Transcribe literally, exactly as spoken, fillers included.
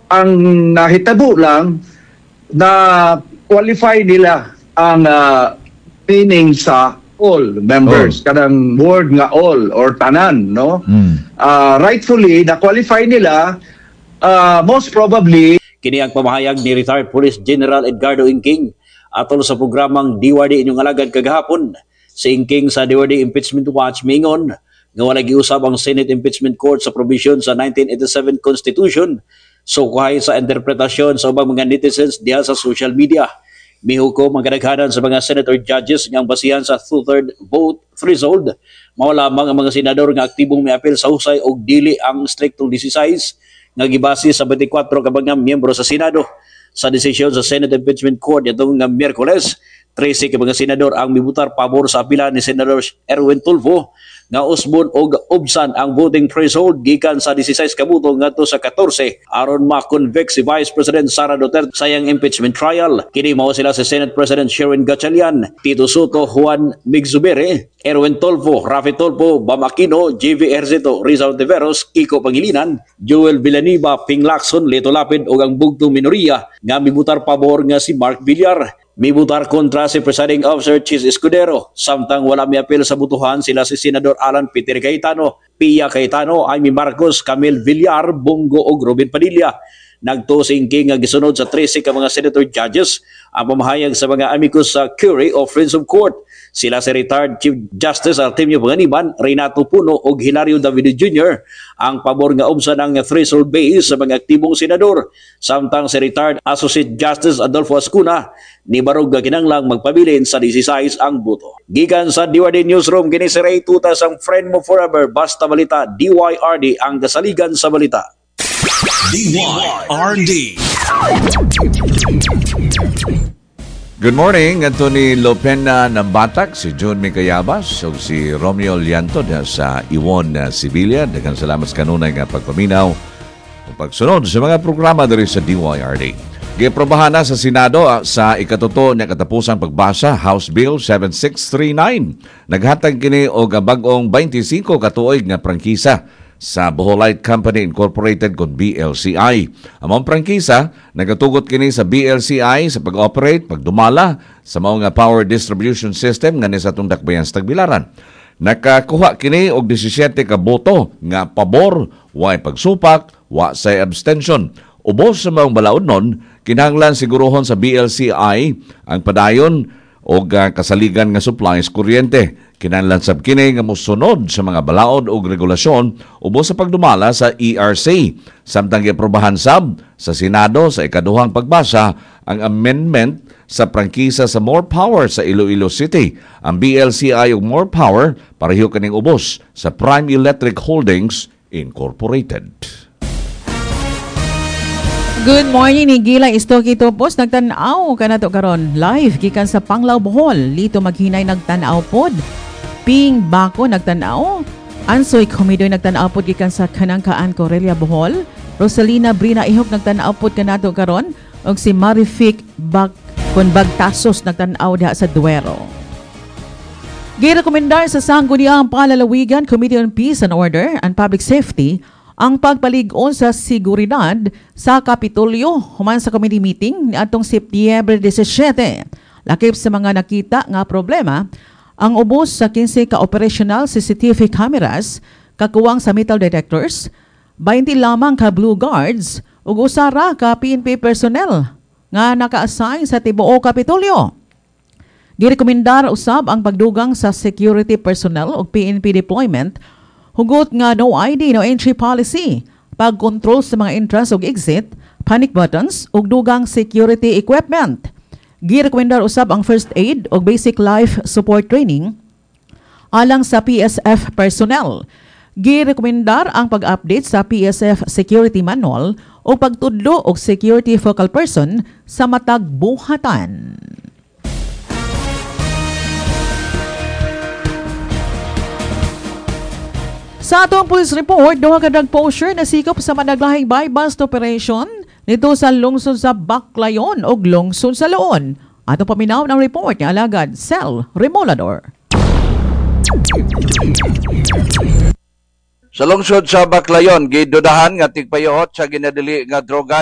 ang nahitabo lang na qualify nila ang uh, meaning sa all members, oh. Kanang word nga all or tanan, no? Mm. Uh, rightfully, na-qualify nila, uh, most probably. Kini ang pamahayag ni retired Police General Edgardo Ingking atol sa programang D W D inyong alagad kagahapon. Si Ingking sa D W D Impeachment Watch mingon nga wala giusab ang Senate Impeachment Court sa provision sa nineteen eighty-seven Constitution. So kuhay sa interpretasyon sa ubang mga netizens diha sa social media. Mihukom ang kadaghanan sa mga senator judges nga basihan sa two-third vote threshold. Mao lamang ang mga senador nga aktibong miapil sa husay og dili ang striktong desisize nga gibase sa twenty-four ka mga miyembro sa Senado. Sa desisyon sa Senate Impeachment Court itong nga Miyerkules, thirteen ka mga senador ang mibutar pabor sa apila ni Senador Erwin Tulfo nga usbon og ubsan ang voting threshold gikan sa sixteen ka boto ngadto sa fourteen aron ma-convict si Vice President Sara Duterte sa iyang impeachment trial. Kini mao sila si Senate President Sherwin Gatchalian, Tito Soto, Juan Migzubere, Erwin Tulfo, Rafi Tulfo, Bam Aquino, J V Ejercito, Rizal Tiveros, Kiko Pangilinan, Joel Villanueva, Ping Lacson, Leto Lapid ug ang bugtong minoriya nga mibutar pabor nga si Mark Villar. Mibutar kontra si Presiding Officer Chis Escudero. Samtang wala miapil sa butuhan sila si Senador Alan Peter Cayetano, Pia Cayetano, Amy Marcos, Camille Villar, Bongo ug Robin Padilla. Nagtusingking nga gisunod sa thirteen ka mga senator judges ang pamahayag sa mga amicus sa Curie of Friends of Court. Sila si retired Chief Justice Artemio Panganiban, Renato Puno ug Hilario Davido Junior ang pabor nga ubsan ang threshold base sa mga aktibong senador. Samtang si retired Associate Justice Adolfo Ascuna ni barog nga kinanglang magpabilin sa sixteen ang boto. Gikan sa D W D Newsroom, kini si Ray Tutas ang friend mo forever. Basta balita, D Y R D ang kasaligan sa balita. D Y R D. Good morning, Anthony Lopena ng Batak, si John Micayabas, o si Romeo Lianto sa Iwon Sibilia. Daghang salamat sa kanunay nga pagpaminaw o pagsunod sa mga programa diri sa D Y R D. Giaprobahan na sa Senado sa ikatuto niya katapusang pagbasa, House Bill seven six three nine. Naghatag kini og bag-ong twenty-five katuig nga prangkisa sa Boholite Company Incorporated kon B L C I. Among prangkisa, nagatugot kini sa B L C I sa pag-operate, pagdumala sa mao nga power distribution system nga ni sa itong dakbayan sa Tagbilaran. Nakakuha kini og seventeen ka boto nga pabor, way pagsupak, wa say abstention. Ubos sa mga balaod nun, kinahanglan sigurohon sa B L C I ang padayon o uh, kasaligan nga supplies kuryente. Kinahanglan sab kini nga mosunod sa mga balaod o regulasyon ubos sa pagdumala sa E R C. Samtang giaprobahan sab sa Senado sa ikaduhang pagbasa ang amendment sa prangkisa sa More Power sa Iloilo City. Ang B L C I ug More Power pareho kaning ubos sa Prime Electric Holdings Incorporated. Good morning ni Gila Istoki Topos. Nagtanaw ka na to karon live gikan sa Panglao Bohol. Lito maghinay nagtanaw pod. Ping Bako nagtanaw. Ansoy Comidoy nagtanaw pod gikan sa Kanangkaan Corelia Bohol. Rosalina Brina Ihok nagtanaw pod kanato karon og si Marific Bag kon Bagtasos nagtanaw diha sa Duero. Girekomendar sa Sangguniang Palalawigan Committee on Peace and Order and Public Safety ang pagpalig-on sa seguridad sa Kapitolyo human sa committee meeting ni atong Setyembre seventeen. Lakip sa mga nakita nga problema, ang ubos sa fifteen ka operational C C T V cameras, kakuwang sa metal detectors, twenty lamang ka blue guards, ug usara ka P N P personnel nga naka-assign sa tibuok Kapitolyo. Girekomendar usab ang pagdugang sa security personnel ug P N P deployment hugot nga no I D, no entry policy, pag-control sa mga entrance ug exit, panic buttons ug dugang security equipment. Girekomendar usab ang first aid ug basic life support training alang sa P S F personnel. Girekomendar ang pag-update sa P S F security manual o pagtudlo og security focal person sa matag buhatan. Sa atong police report, duha ka drug poacher na sikop sa managlahing buy-bust operation nito sa lungsod sa Baclayon o lungsod sa Loon. Atong paminaw ng report ni Alagad Cel Remolador. Sa lungsod sa Baclayon, gidudahan nga tigpayot sa ginadili nga droga